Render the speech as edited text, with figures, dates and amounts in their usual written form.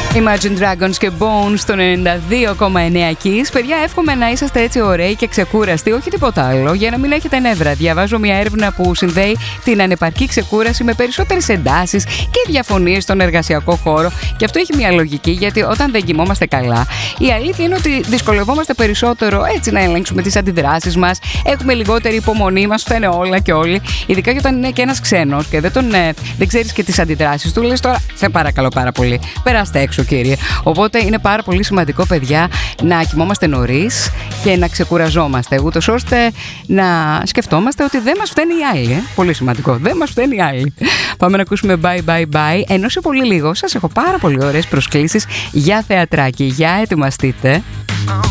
Imagine Dragons και Bones στο 92,9 Kiss. Παιδιά, εύχομαι να είσαστε έτσι ωραίοι και ξεκούραστοι, όχι τίποτα άλλο, για να μην έχετε νεύρα. Διαβάζω μια έρευνα που συνδέει την ανεπαρκή ξεκούραση με περισσότερες εντάσεις και διαφωνίες στον εργασιακό χώρο. Και αυτό έχει μια λογική, γιατί όταν δεν κοιμόμαστε καλά, η αλήθεια είναι ότι δυσκολευόμαστε περισσότερο έτσι να ελέγξουμε τις αντιδράσεις μας. Έχουμε λιγότερη υπομονή, μας φταίνε όλα και όλοι. Ειδικά και όταν είναι και ένας ξένος και δεν ξέρεις και τις αντιδράσεις του, λες τώρα, σε παρακαλώ πάρα πολύ, περάστε έξω, κύριε. Οπότε είναι πάρα πολύ σημαντικό, παιδιά, να κοιμόμαστε νωρίς και να ξεκουραζόμαστε, ούτως ώστε να σκεφτόμαστε ότι δεν μας φταίνει οι άλλοι. Πολύ σημαντικό, δεν μας φταίνει οι άλλοι. Πάμε να ακούσουμε bye bye bye. Ενώ σε πολύ λίγο σας έχω πάρα πολύ ωραίες προσκλήσεις για θεατράκι. Για ετοιμαστείτε.